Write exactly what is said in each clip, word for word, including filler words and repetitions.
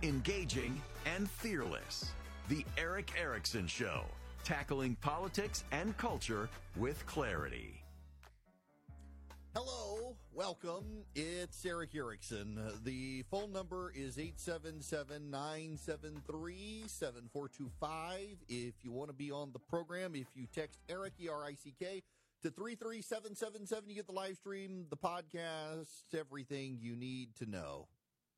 engaging, and fearless. The Erick Erickson Show, tackling politics and culture with clarity. Hello, welcome. It's Erick Erickson. The phone number is eight seven seven, nine seven three, seven four two five. If you want to be on the program, if you text Erick, E R I C K, to three three seven seven seven, you get the live stream, the podcast, everything you need to know.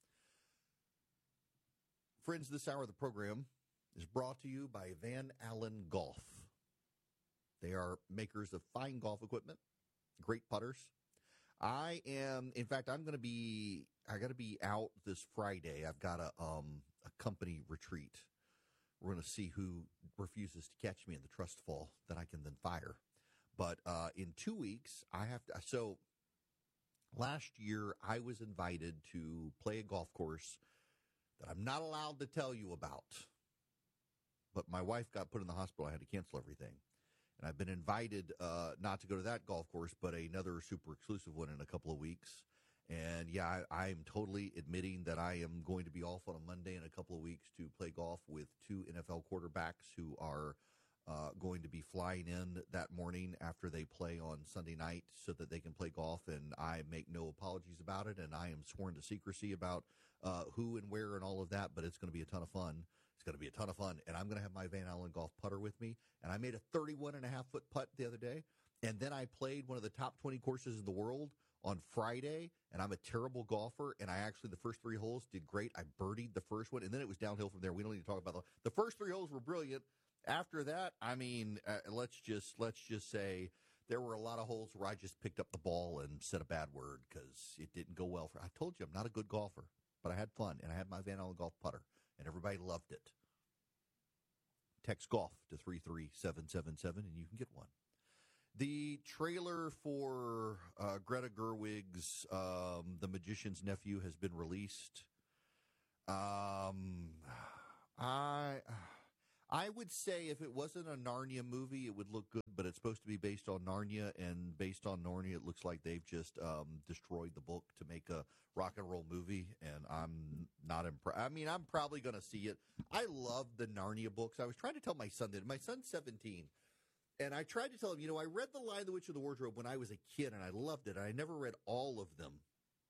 Friends, this hour of the program is brought to you by Van Allen Golf. They are makers of fine golf equipment, great putters. I am, in fact, I'm going to be, I got to be out this Friday. I've got a, um, a company retreat. We're going to see who refuses to catch me in the trust fall that I can then fire. But uh, in two weeks, I have to, so last year I was invited to play a golf course that I'm not allowed to tell you about. But my wife got put in the hospital. I had to cancel everything. And I've been invited uh, not to go to that golf course, but another super exclusive one in a couple of weeks. And, yeah, I am totally admitting that I am going to be off on a Monday in a couple of weeks to play golf with two N F L quarterbacks who are uh, going to be flying in that morning after they play on Sunday night so that they can play golf. And I make no apologies about it, and I am sworn to secrecy about uh, who and where and all of that, but it's going to be a ton of fun. It's going to be a ton of fun, and I'm going to have my Van Allen Golf putter with me. And I made a thirty-one and a half foot putt the other day, and then I played one of the top twenty courses in the world on Friday, and I'm a terrible golfer, and I actually, the first three holes did great. I birdied the first one, and then it was downhill from there. We don't need to talk about the, the first three holes were brilliant. After that, I mean, uh, let's just let's just say there were a lot of holes where I just picked up the ball and said a bad word because it didn't go well. For I told you I'm not a good golfer, but I had fun, and I had my Van Allen Golf putter. And everybody loved it. Text golf to three three seven seven seven, and you can get one. The trailer for uh, Greta Gerwig's um, The Magician's Nephew has been released. Um, I I would say if it wasn't a Narnia movie, it would look good, but it's supposed to be based on Narnia, and based on Narnia, it looks like they've just um, destroyed the book to make a rock and roll movie, and I'm not impressed. I mean, I'm probably going to see it. I love the Narnia books. I was trying to tell my son that. My son's seventeen, and I tried to tell him, you know, I read The Lion, the Witch, and the Wardrobe when I was a kid, and I loved it, and I never read all of them.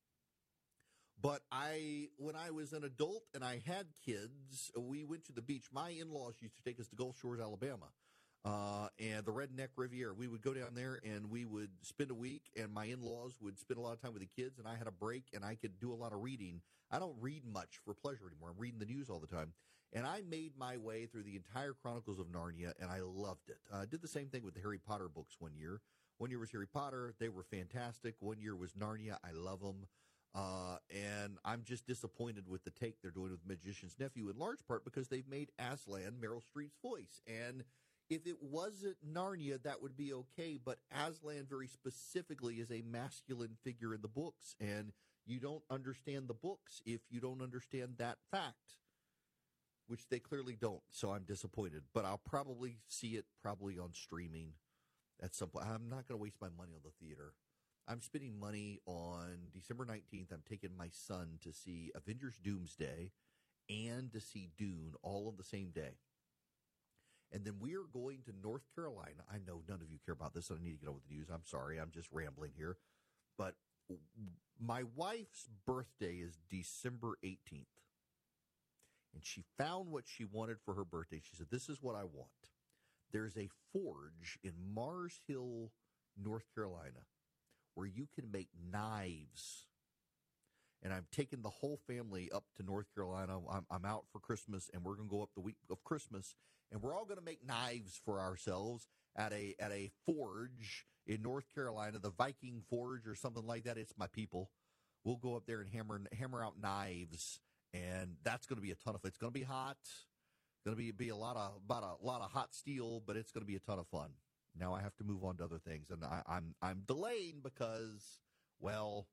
But I, when I was an adult and I had kids, we went to the beach. My in-laws used to take us to Gulf Shores, Alabama, uh, and the Redneck Riviera. We would go down there and we would spend a week, and my in-laws would spend a lot of time with the kids, and I had a break, and I could do a lot of reading. I don't read much for pleasure anymore. I'm reading the news all the time. And I made my way through the entire Chronicles of Narnia, and I loved it. I uh, did the same thing with the Harry Potter books one year. One year was Harry Potter. They were fantastic. One year was Narnia. I love them. Uh, and I'm just disappointed with the take they're doing with Magician's Nephew, in large part because they've made Aslan Meryl Streep's voice. And if it wasn't Narnia, that would be okay. But Aslan very specifically is a masculine figure in the books. And you don't understand the books if you don't understand that fact, which they clearly don't. So I'm disappointed. But I'll probably see it probably on streaming at some point. I'm not going to waste my money on the theater. I'm spending money on December nineteenth. I'm taking my son to see Avengers Doomsday and to see Dune all on the same day. And then we are going to North Carolina. I know none of you care about this, so I need to get on with the news. I'm sorry. I'm just rambling here. But my wife's birthday is December eighteenth. And she found what she wanted for her birthday. She said, this is what I want. There's a forge in Mars Hill, North Carolina, where you can make knives. And I'm taking the whole family up to North Carolina. I'm, I'm out for Christmas, and we're going to go up the week of Christmas, and we're all going to make knives for ourselves at a at a forge in North Carolina, the Viking Forge or something like that. It's my people. We'll go up there and hammer hammer out knives, and that's going to be a ton of fun. It's going to be hot. It's going to be be a lot of about a lot of hot steel, but it's going to be a ton of fun. Now I have to move on to other things, and I, I'm I'm delaying because, well,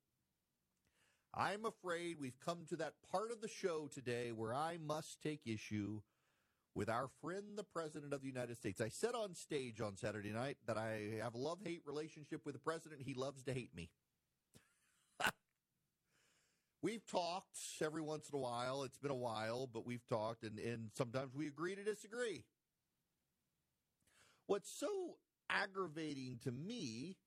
I'm afraid we've come to that part of the show today where I must take issue with our friend, the President of the United States. I said on stage on Saturday night that I have a love-hate relationship with the President. He loves to hate me. we've talked every once in a while. It's been a while, but we've talked, and, and sometimes we agree to disagree. What's so aggravating to me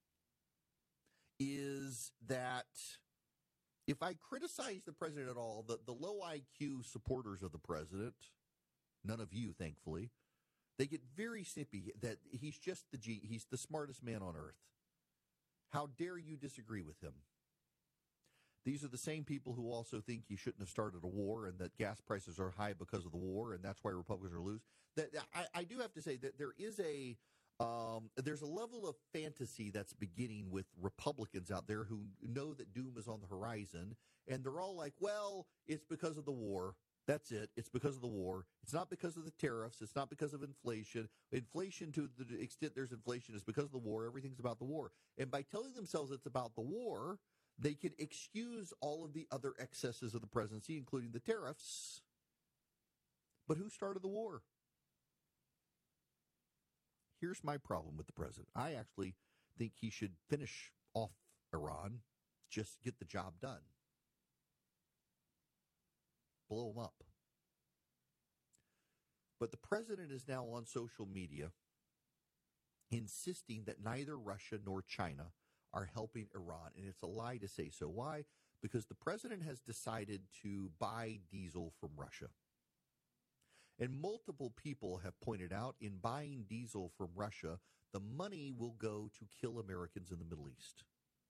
is that if I criticize the president at all, the, the low I Q supporters of the president, none of you, thankfully, they get very snippy that he's just the G, he's the smartest man on earth. How dare you disagree with him? These are the same people who also think he shouldn't have started a war and that gas prices are high because of the war, and that's why Republicans are lose. That I, I do have to say that there is a um, there's a level of fantasy that's beginning with Republicans out there who know that doom is on the horizon, and they're all like, "Well, it's because of the war. That's it. It's because of the war. It's not because of the tariffs. It's not because of inflation. Inflation, to the extent there's inflation, is because of the war. Everything's about the war." And by telling themselves it's about the war, they can excuse all of the other excesses of the presidency, including the tariffs. But who started the war? Here's my problem with the president. I actually think he should finish off Iran, just get the job done. Blow them up. But the president is now on social media insisting that neither Russia nor China are helping Iran, and it's a lie to say so. Why? Because the president has decided to buy diesel from Russia. And multiple people have pointed out in buying diesel from Russia, the money will go to kill Americans in the Middle East.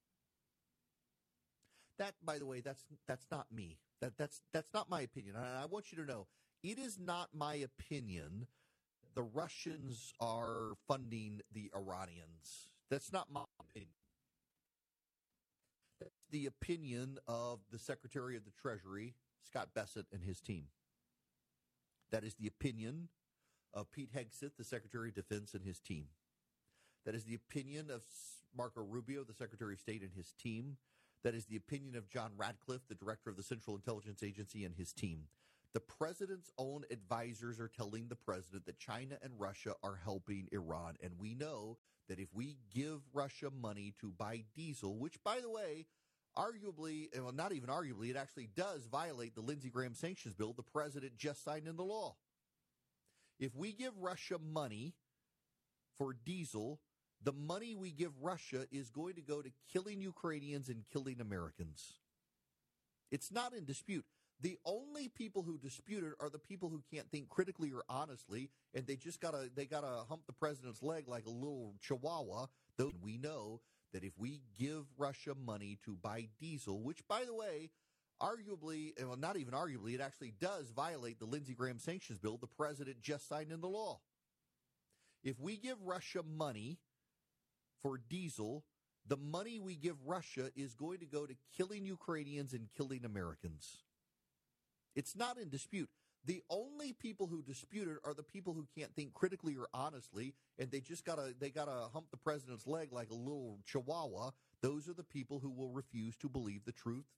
That, by the way, that's that's not me. That that's that's not my opinion. I, I want you to know, it is not my opinion the Russians are funding the Iranians. That's not my opinion. That's the opinion of the Secretary of the Treasury, Scott Bessent, and his team. That is the opinion of Pete Hegseth, the Secretary of Defense, and his team. That is the opinion of Marco Rubio, the Secretary of State, and his team. That is the opinion of John Radcliffe, the Director of the Central Intelligence Agency, and his team. The president's own advisors are telling the president that China and Russia are helping Iran. And we know that if we give Russia money to buy diesel, which, by the way, arguably, well, not even arguably, it actually does violate the Lindsey Graham sanctions bill the president just signed into law. If we give Russia money for diesel, the money we give Russia is going to go to killing Ukrainians and killing Americans. It's not in dispute. The only people who dispute it are the people who can't think critically or honestly, and they just gotta they gotta hump the president's leg like a little chihuahua. Though we know that if we give Russia money to buy diesel, which, by the way, arguably, well, not even arguably, it actually does violate the Lindsey Graham sanctions bill the president just signed into law. If we give Russia money for diesel, the money we give Russia is going to go to killing Ukrainians and killing Americans. It's not in dispute. The only people who dispute it are the people who can't think critically or honestly, and they just gotta they gotta hump the president's leg like a little chihuahua. Those are the people who will refuse to believe the truth